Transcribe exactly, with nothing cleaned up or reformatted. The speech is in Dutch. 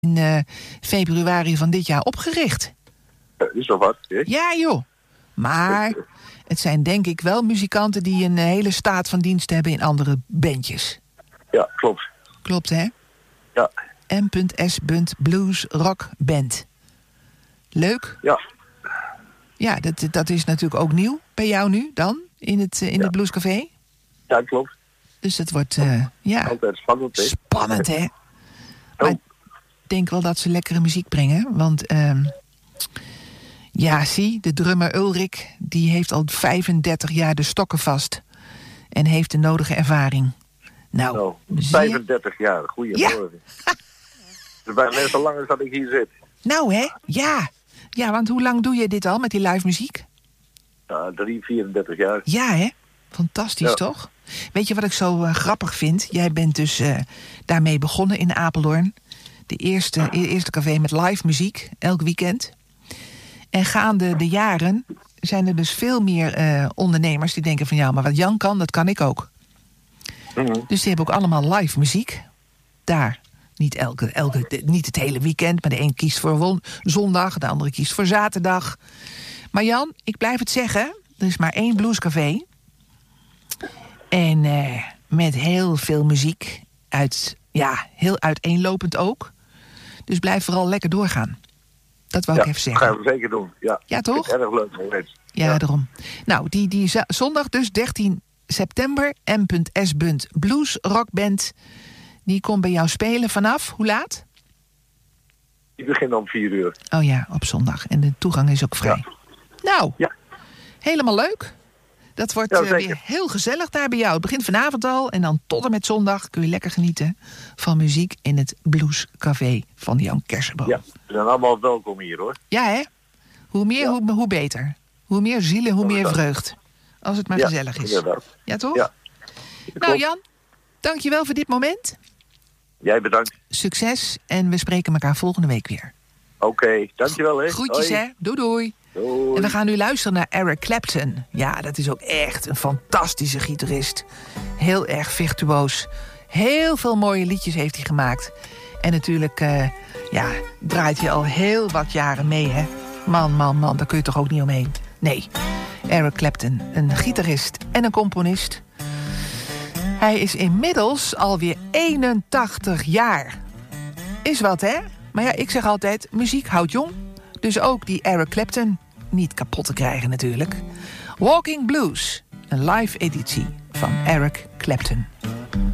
in uh, februari van dit jaar opgericht. Dat is wel wat, hè? Ja, joh. Maar het zijn denk ik wel muzikanten die een hele staat van dienst hebben in andere bandjes. Ja, klopt. Klopt, hè? Ja. M S Blues Rock Band. Leuk? Ja. Ja, dat, dat is natuurlijk ook nieuw bij jou nu dan, in het, in ja. het Bluescafé. Ja, klopt. Dus het wordt, uh, ja... Altijd spannend, hè? Spannend, hè? Maar ik denk wel dat ze lekkere muziek brengen, want... Uh, ja, zie, de drummer Ulrik, die heeft al vijfendertig jaar de stokken vast. En heeft de nodige ervaring. Nou, nou zeer... vijfendertig jaar, goeiemorgen. Ja. Dus bijna net zo lang als dat ik hier zit. Nou, hè? Ja. Ja, want hoe lang doe je dit al met die live muziek? Ja, drie, vierendertig jaar. Ja, hè? Fantastisch, ja. Toch? Weet je wat ik zo uh, grappig vind? Jij bent dus uh, daarmee begonnen in Apeldoorn. De eerste, eerste café met live muziek, elk weekend. En gaande de jaren zijn er dus veel meer uh, ondernemers die denken van... ja, maar wat Jan kan, dat kan ik ook. Mm-hmm. Dus die hebben ook allemaal live muziek. Daar. Niet, elke, elke, de, niet het hele weekend, maar de een kiest voor won- zondag... de andere kiest voor zaterdag. Maar Jan, ik blijf het zeggen, er is maar één bluescafé. En uh, met heel veel muziek. Uit, ja, heel uiteenlopend ook. Dus blijf vooral lekker doorgaan. Dat wou ja, ik even zeggen. Dat gaan we zeker doen. Ja, ja toch? Erg leuk moment. Ja, ja, daarom. Nou, die, die z- zondag dus dertien september. M S Blues Rock Band. Die komt bij jou spelen vanaf, hoe laat? Die begint om vier uur. Oh ja, op zondag. En de toegang is ook vrij. Ja. Nou, ja. Helemaal leuk. Dat wordt ja, uh, weer heel gezellig daar bij jou. Het begint vanavond al en dan tot en met zondag kun je lekker genieten van muziek in het Bluescafé van Jan Kersenboom. Ja, we zijn allemaal welkom hier, hoor. Ja, hè? Hoe meer, ja. hoe, hoe beter. Hoe meer zielen, hoe meer vreugd. Als het maar ja, gezellig is. Inderdaad. Ja, toch? Ja. Nou, Jan, dankjewel voor dit moment. Jij bedankt. Succes en we spreken elkaar volgende week weer. Oké, okay, dankjewel, hè. Groetjes, Hoi. hè. Doei, doei. Doei. En we gaan nu luisteren naar Eric Clapton. Ja, dat is ook echt een fantastische gitarist. Heel erg virtuoos. Heel veel mooie liedjes heeft hij gemaakt. En natuurlijk, uh, ja, draait hij al heel wat jaren mee, hè. Man, man, man, daar kun je toch ook niet omheen. Nee, Eric Clapton, een gitarist en een componist. Hij is inmiddels alweer eenentachtig jaar. Is wat, hè? Maar ja, ik zeg altijd, muziek houdt jong. Dus ook die Eric Clapton niet kapot te krijgen natuurlijk. Walking Blues, een live editie van Eric Clapton.